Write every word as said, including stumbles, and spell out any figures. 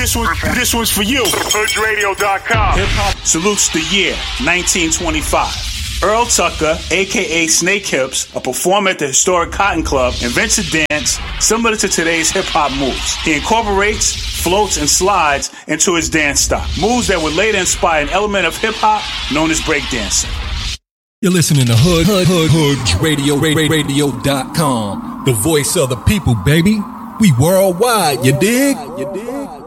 This one, this one's for you. Hood Radio dot com. Hip hop salutes the year nineteen twenty-five. Earl Tucker, a k a. Snake Hips, a performer at the historic Cotton Club, invents a dance similar to today's hip-hop moves. He incorporates, floats, and slides into his dance style, moves that would later inspire an element of hip-hop known as breakdancing. You're listening to Hood, Hood, Hood, Hood Radio, Radio dot com. The voice of the people, baby. We worldwide, you dig? You dig?